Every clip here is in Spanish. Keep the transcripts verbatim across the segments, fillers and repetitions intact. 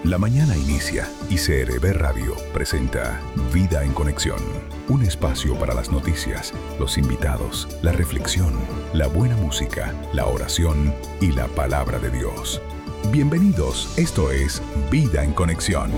La mañana inicia y C R B Radio presenta Vida en Conexión, un espacio para las noticias, los invitados, la reflexión, la buena música, la oración y la palabra de Dios. Bienvenidos, esto es Vida en Conexión.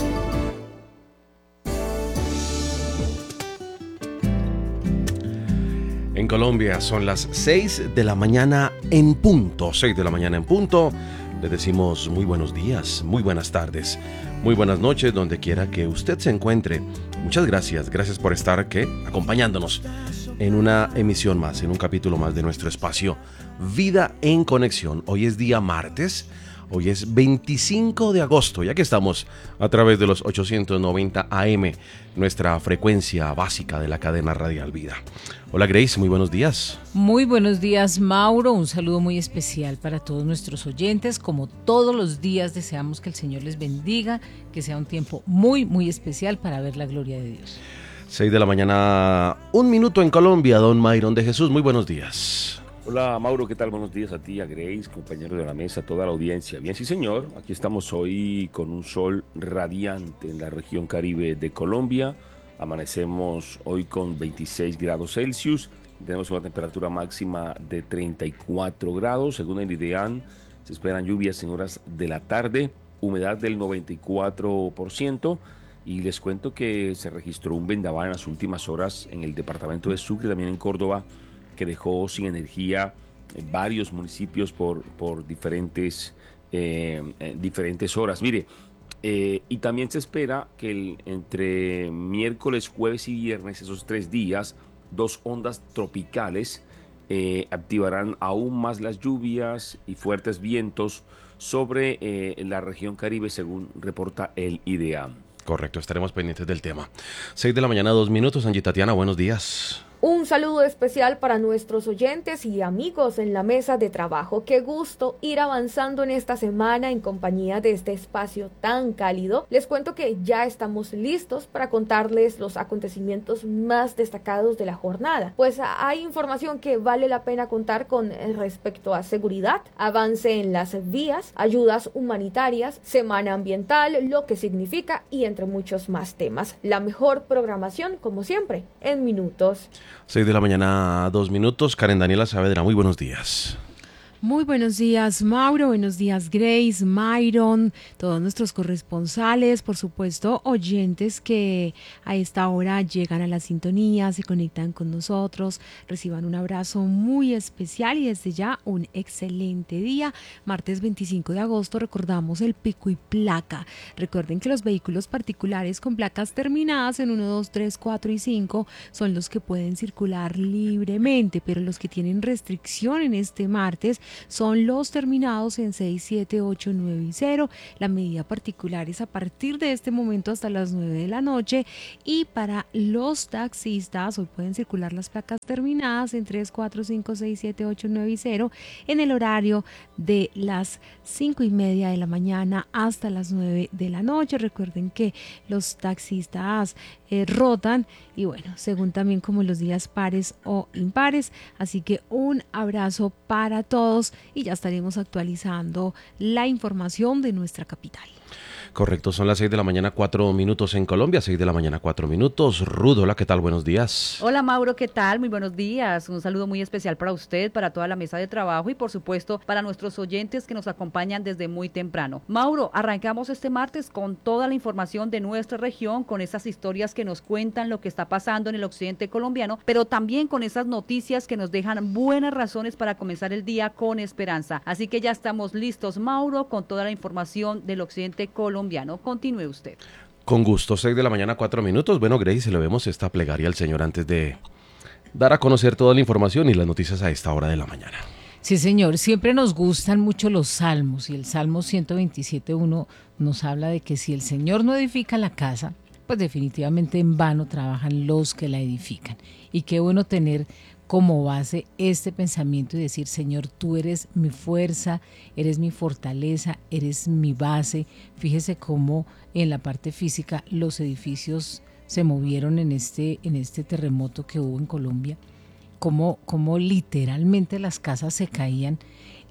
En Colombia son las seis de la mañana en punto, seis de la mañana en punto. Les decimos muy buenos días, muy buenas tardes, muy buenas noches, donde quiera que usted se encuentre. Muchas gracias, gracias por estar ¿qué? acompañándonos en una emisión más, en un capítulo más de nuestro espacio Vida en Conexión. Hoy es día martes, hoy es veinticinco de agosto, ya que estamos a través de los ochocientos noventa A M, nuestra frecuencia básica de la cadena radial Vida. Hola Grace, muy buenos días. Muy buenos días Mauro, un saludo muy especial para todos nuestros oyentes. Como todos los días deseamos que el Señor les bendiga, que sea un tiempo muy muy especial para ver la gloria de Dios. seis de la mañana, un minuto en Colombia, don Mayron de Jesús, muy buenos días. Hola Mauro, ¿qué tal? Buenos días a ti, a Grace, compañero de la mesa, a toda la audiencia. Bien, sí señor, aquí estamos hoy con un sol radiante en la región Caribe de Colombia. Amanecemos hoy con veintiséis grados Celsius, tenemos una temperatura máxima de treinta y cuatro grados. Según el IDEAN, se esperan lluvias en horas de la tarde, humedad del noventa y cuatro por ciento. Y les cuento que se registró un vendaval en las últimas horas en el departamento de Sucre, también en Córdoba, que dejó sin energía varios municipios por, por diferentes, eh, diferentes horas. Mire, eh, y también se espera que el, entre miércoles, jueves y viernes, esos tres días, dos ondas tropicales eh, activarán aún más las lluvias y fuertes vientos sobre eh, la región Caribe, según reporta el IDEAM. Correcto, estaremos pendientes del tema. seis de la mañana, dos minutos. Angie Tatiana, buenos días. Un saludo especial para nuestros oyentes y amigos en la mesa de trabajo. Qué gusto ir avanzando en esta semana en compañía de este espacio tan cálido. Les cuento que ya estamos listos para contarles los acontecimientos más destacados de la jornada. Pues hay información que vale la pena contar con respecto a seguridad, avance en las vías, ayudas humanitarias, semana ambiental, lo que significa y entre muchos más temas. La mejor programación, como siempre, en minutos. seis de la mañana, dos minutos. Karen Daniela Saavedra, muy buenos días. Muy buenos días Mauro, buenos días Grace, Mayron, todos nuestros corresponsales, por supuesto oyentes que a esta hora llegan a la sintonía, se conectan con nosotros, reciban un abrazo muy especial y desde ya un excelente día. Martes veinticinco de agosto recordamos el pico y placa. Recuerden que los vehículos particulares con placas terminadas en uno, dos, tres, cuatro y cinco son los que pueden circular libremente, pero los que tienen restricción en este martes son los terminados en seis, siete, ocho, nueve y cero. La medida particular es a partir de este momento hasta las nueve de la noche y para los taxistas hoy pueden circular las placas terminadas en tres, cuatro, cinco, seis, siete, ocho, nueve y cero en el horario de las cinco y media de la mañana hasta las nueve de la noche. Recuerden que los taxistas eh, rotan y bueno, según también como los días pares o impares, así que un abrazo para todos y ya estaremos actualizando la información de nuestra capital. Correcto, son las seis de la mañana, cuatro minutos en Colombia, seis de la mañana, cuatro minutos. Ruth, hola, ¿qué tal? Buenos días. Hola Mauro, ¿qué tal? Muy buenos días. Un saludo muy especial para usted, para toda la mesa de trabajo y por supuesto para nuestros oyentes que nos acompañan desde muy temprano. Mauro, arrancamos este martes con toda la información de nuestra región, con esas historias que nos cuentan lo que está pasando en el occidente colombiano, pero también con esas noticias que nos dejan buenas razones para comenzar el día con esperanza. Así que ya estamos listos, Mauro, con toda la información del occidente colombiano. Continúe usted. Con gusto, seis de la mañana, cuatro minutos. Bueno, Grace, le vemos esta plegaria al Señor antes de dar a conocer toda la información y las noticias a esta hora de la mañana. Sí, señor, siempre nos gustan mucho los salmos y el Salmo ciento veintisiete uno nos habla de que si el Señor no edifica la casa, pues definitivamente en vano trabajan los que la edifican. Y qué bueno tener como base este pensamiento y decir, Señor, tú eres mi fuerza, eres mi fortaleza, eres mi base. Fíjese cómo en la parte física los edificios se movieron en este, en este terremoto que hubo en Colombia, cómo, cómo literalmente las casas se caían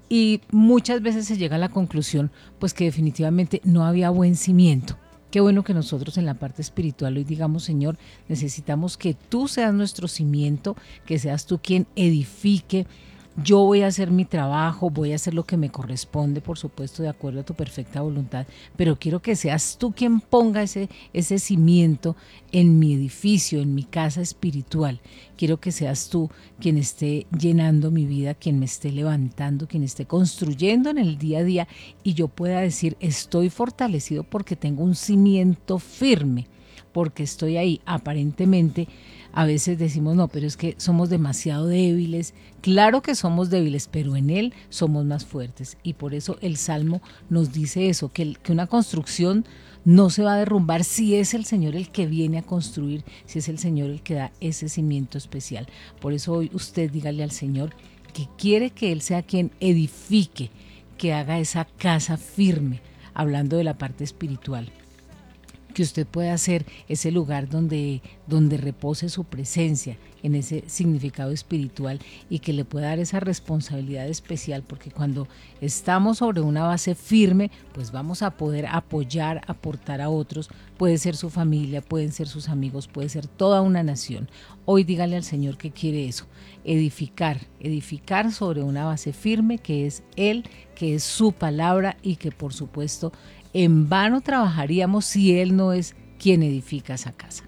y muchas veces se llega a la conclusión pues que definitivamente no había buen cimiento. Qué bueno que nosotros en la parte espiritual hoy digamos, Señor, necesitamos que tú seas nuestro cimiento, que seas tú quien edifique. Yo voy a hacer mi trabajo, voy a hacer lo que me corresponde, por supuesto, de acuerdo a tu perfecta voluntad, pero quiero que seas tú quien ponga ese, ese cimiento en mi edificio, en mi casa espiritual. Quiero que seas tú quien esté llenando mi vida, quien me esté levantando, quien esté construyendo en el día a día y yo pueda decir, estoy fortalecido porque tengo un cimiento firme, porque estoy ahí. Aparentemente a veces decimos, no, pero es que somos demasiado débiles. Claro que somos débiles, pero en Él somos más fuertes. Y por eso el Salmo nos dice eso, que, el, que una construcción no se va a derrumbar si es el Señor el que viene a construir, si es el Señor el que da ese cimiento especial. Por eso hoy usted dígale al Señor que quiere que Él sea quien edifique, que haga esa casa firme, hablando de la parte espiritual. Que usted pueda ser ese lugar donde, donde repose su presencia en ese significado espiritual y que le pueda dar esa responsabilidad especial, porque cuando estamos sobre una base firme, pues vamos a poder apoyar, aportar a otros, puede ser su familia, pueden ser sus amigos, puede ser toda una nación. Hoy dígale al Señor que quiere eso, edificar, edificar sobre una base firme que es Él, que es su palabra y que por supuesto en vano trabajaríamos si Él no es quien edifica esa casa.